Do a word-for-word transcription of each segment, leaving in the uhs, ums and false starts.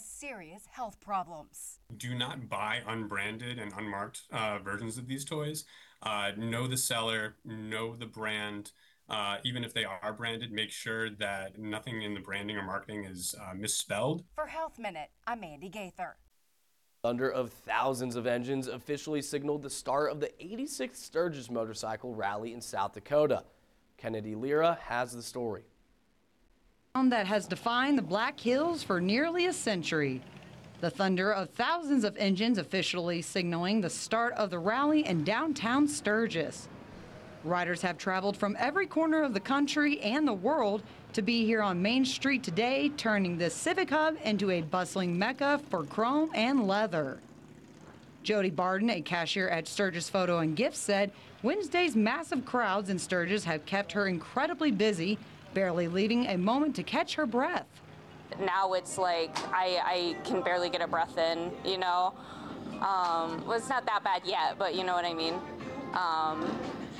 has serious health problems. Do not buy unbranded and unmarked uh, versions of these toys. Uh, know the seller, know the brand. Uh, even if they are branded, make sure that nothing in the branding or marketing is uh, misspelled. For Health Minute, I'm Mandy Gaither. Thunder of thousands of engines officially signaled the start of the eighty-sixth Sturgis Motorcycle Rally in South Dakota. Kennedy Lira has the story. That has defined the Black Hills for nearly a century. The thunder of thousands of engines officially signaling the start of the rally in downtown Sturgis. Riders have traveled from every corner of the country and the world to be here on Main Street today, turning this civic hub into a bustling mecca for chrome and leather. Jody Barden, a cashier at Sturgis Photo and Gifts, said Wednesday's massive crowds in Sturgis have kept her incredibly busy, barely leaving a moment to catch her breath. Now it's like I, I can barely get a breath in, you know. Um, well, it's not that bad yet, but you know what I mean. Um,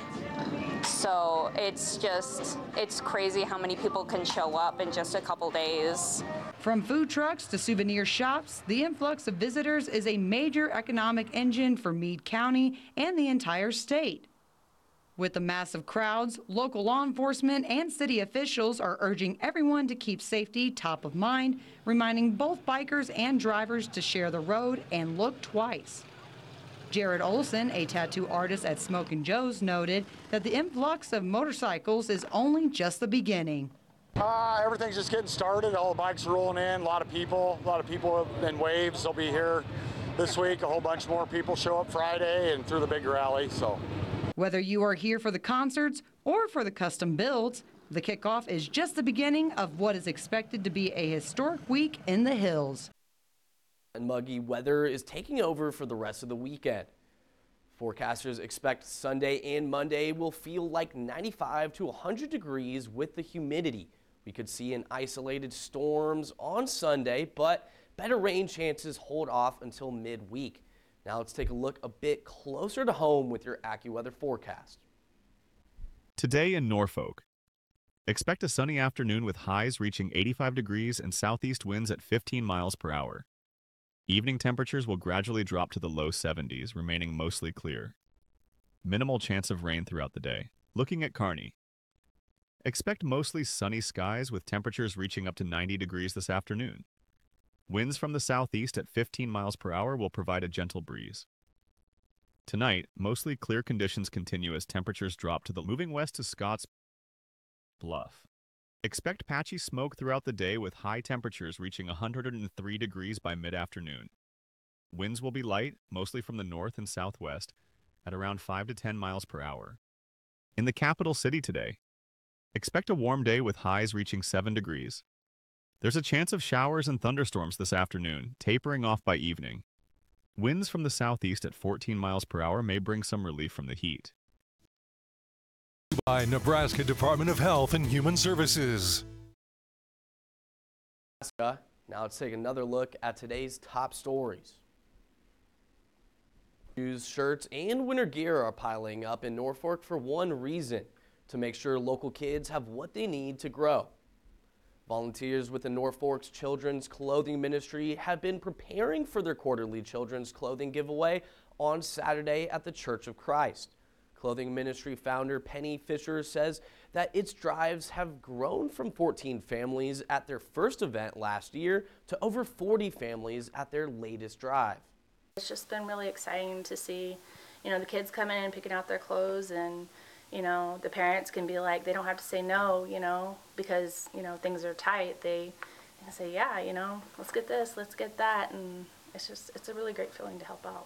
so it's just, it's crazy how many people can show up in just a couple days. From food trucks to souvenir shops, the influx of visitors is a major economic engine for Meade County and the entire state. With the massive crowds, local law enforcement and city officials are urging everyone to keep safety top of mind, reminding both bikers and drivers to share the road and look twice. Jared Olson, a tattoo artist at Smokin' Joe's, noted that the influx of motorcycles is only just the beginning. Uh, everything's just getting started. All the bikes are rolling in, a lot of people, a lot of people in waves. They'll be here this week. A whole bunch more people show up Friday and through the big rally. So, whether you are here for the concerts or for the custom builds, the kickoff is just the beginning of what is expected to be a historic week in the hills. And muggy weather is taking over for the rest of the weekend. Forecasters expect Sunday and Monday will feel like ninety-five to one hundred degrees with the humidity. We could see an isolated storms on Sunday, but better rain chances hold off until midweek. Now let's take a look a bit closer to home with your AccuWeather forecast. Today in Norfolk, expect a sunny afternoon with highs reaching eighty-five degrees and southeast winds at fifteen miles per hour. Evening temperatures will gradually drop to the low seventies, remaining mostly clear. Minimal chance of rain throughout the day. Looking at Kearney, expect mostly sunny skies with temperatures reaching up to ninety degrees this afternoon. Winds from the southeast at fifteen miles per hour will provide a gentle breeze. Tonight, mostly clear conditions continue as temperatures drop to the moving west to Scotts Bluff. Expect patchy smoke throughout the day with high temperatures reaching one hundred three degrees by mid-afternoon. Winds will be light, mostly from the north and southwest, at around five to ten miles per hour. In the capital city today, expect a warm day with highs reaching seven degrees. There's a chance of showers and thunderstorms this afternoon, tapering off by evening. Winds from the southeast at fourteen miles per hour may bring some relief from the heat. By Nebraska Department of Health and Human Services. Now let's take another look at today's top stories. Shoes, shirts, and winter gear are piling up in Norfolk for one reason: to make sure local kids have what they need to grow. Volunteers with the Norfolk's Children's Clothing Ministry have been preparing for their quarterly children's clothing giveaway on Saturday at the Church of Christ. Clothing Ministry founder Penny Fisher says that its drives have grown from fourteen families at their first event last year to over forty families at their latest drive. It's just been really exciting to see, you know, the kids coming in and picking out their clothes, and, you know, the parents can be like, they don't have to say no, you know, because, you know, things are tight. They can say, yeah, you know, let's get this, let's get that, and it's just, it's a really great feeling to help out.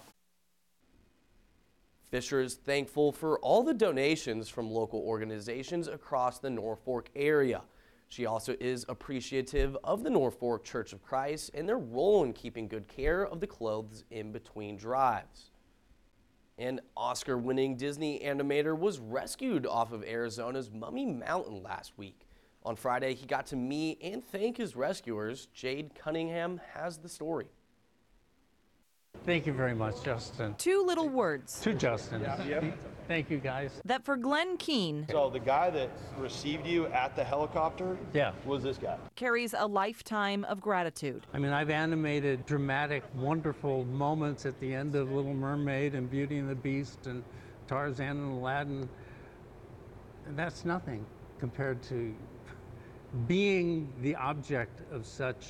Fisher is thankful for all the donations from local organizations across the Norfolk area. She also is appreciative of the Norfolk Church of Christ and their role in keeping good care of the clothes in between drives. An Oscar-winning Disney animator was rescued off of Arizona's Mummy Mountain last week. On Friday, he got to meet and thank his rescuers. Jade Cunningham has the story. Thank you very much, Justin. Two little words. To Justin. Thank you, guys. That for Glenn Keane. So the guy that received you at the helicopter yeah. was this guy. Carries a lifetime of gratitude. I mean, I've animated dramatic, wonderful moments at the end of Little Mermaid and Beauty and the Beast and Tarzan and Aladdin. And that's nothing compared to being the object of such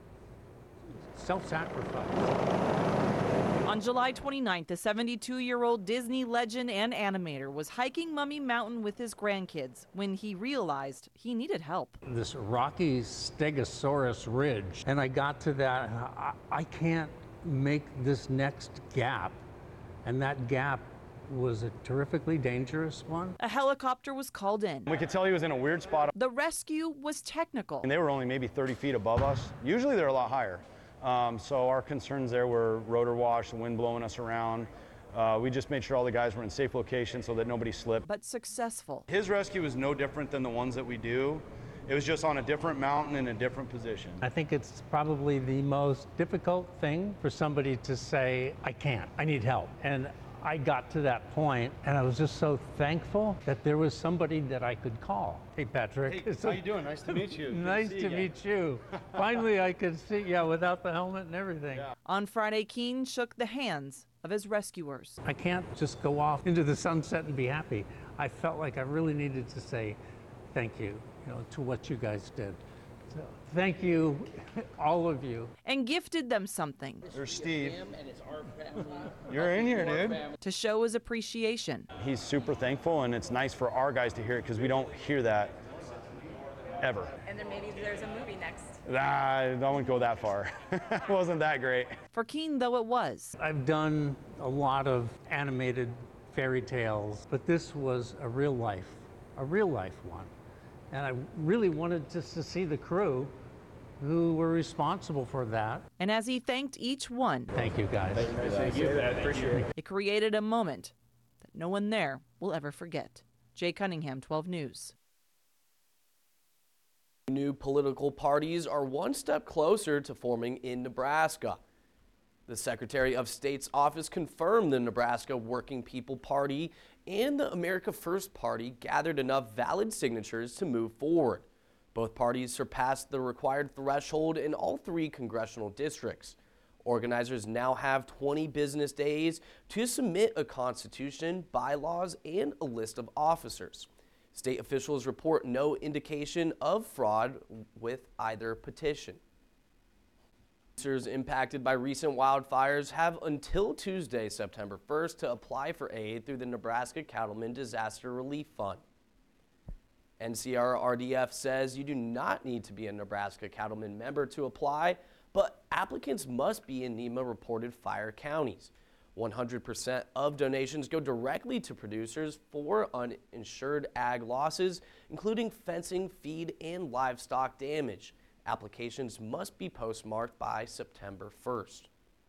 self-sacrifice. On July twenty-ninth, the seventy-two-year-old Disney legend and animator was hiking Mummy Mountain with his grandkids when he realized he needed help. This rocky Stegosaurus ridge, and I got to that, I, I can't make this next gap, and that gap was a terrifically dangerous one. A helicopter was called in. We could tell he was in a weird spot. The rescue was technical. And they were only maybe thirty feet above us. Usually they're a lot higher. Um, so our concerns there were rotor wash, the wind blowing us around. Uh, we just made sure all the guys were in safe locations so that nobody slipped. But successful. His rescue was no different than the ones that we do. It was just on a different mountain in a different position. I think it's probably the most difficult thing for somebody to say, I can't, I need help. And I got to that point, and I was just so thankful that there was somebody that I could call. Hey, Patrick. Hey, how you doing? Nice to meet you. Nice to, to meet you. Finally, I could see, yeah, without the helmet and everything. Yeah. On Friday, Keane shook the hands of his rescuers. I can't just go off into the sunset and be happy. I felt like I really needed to say thank you, you know, to what you guys did. So, thank you, all of you. And gifted them something. There's Steve. You're in here, dude. To show his appreciation. He's super thankful, and it's nice for our guys to hear it because we don't hear that ever. And then maybe there's a movie next. Nah, I wouldn't go that far. It wasn't that great. For Keane, though, it was. I've done a lot of animated fairy tales, but this was a real life, a real life one. And I really wanted just to see the crew who were responsible for that. And as he thanked each one, thank you, guys. Thank you. Thank you. I appreciate it. It created a moment that no one there will ever forget. Jay Cunningham, twelve News. New political parties are one step closer to forming in Nebraska. The Secretary of State's office confirmed the Nebraska Working People Party and the America First Party gathered enough valid signatures to move forward. Both parties surpassed the required threshold in all three congressional districts. Organizers now have twenty business days to submit a constitution, bylaws, and a list of officers. State officials report no indication of fraud with either petition. Producers impacted by recent wildfires have until Tuesday, September first, to apply for aid through the Nebraska Cattlemen Disaster Relief Fund. N C R R D F says you do not need to be a Nebraska Cattlemen member to apply, but applicants must be in NEMA-reported fire counties. one hundred percent of donations go directly to producers for uninsured ag losses, including fencing, feed, and livestock damage. Applications must be postmarked by September first.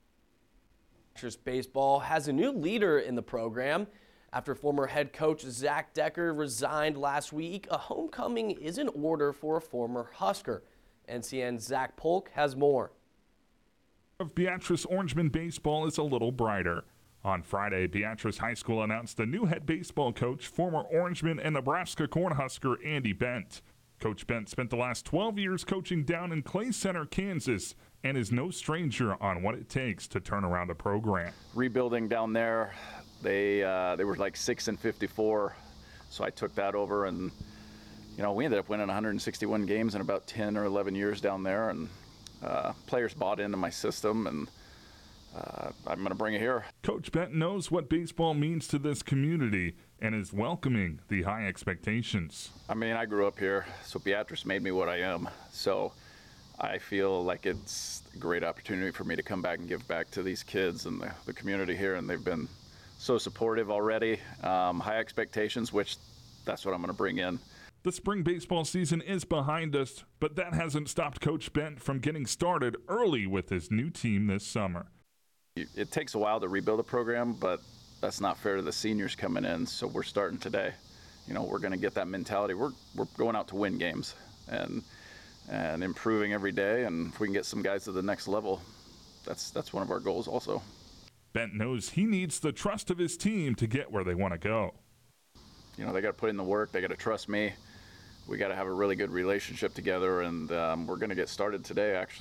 Baseball has a new leader in the program. After former head coach Zach Decker resigned last week, a homecoming is in order for a former Husker. N C N's Zach Polk has more. Of Beatrice Orangeman baseball is a little brighter. On Friday, Beatrice High School announced the new head baseball coach, former Orangeman and Nebraska Cornhusker Andy Bent. Coach Bent spent the last twelve years coaching down in Clay Center, Kansas, and is no stranger on what it takes to turn around a program. Rebuilding down there, they uh, they were like six and fifty-four, so I took that over, and you know we ended up winning one hundred sixty-one games in about ten or eleven years down there, and uh, players bought into my system, and uh, I'm going to bring it here. Coach Bent knows what baseball means to this community and is welcoming the high expectations. I mean, I grew up here, so Beatrice made me what I am. So I feel like it's a great opportunity for me to come back and give back to these kids and the, the community here, and they've been so supportive already. Um, high expectations, which that's what I'm going to bring in. The spring baseball season is behind us, but that hasn't stopped Coach Bent from getting started early with his new team this summer. It takes a while to rebuild a program, but that's not fair to the seniors coming in, so we're starting today. You know, we're going to get that mentality. We're we're going out to win games and and improving every day, and if we can get some guys to the next level, that's that's one of our goals also. Bent knows he needs the trust of his team to get where they want to go. You know, they got to put in the work. They got to trust me. We got to have a really good relationship together, and um, we're going to get started today, actually.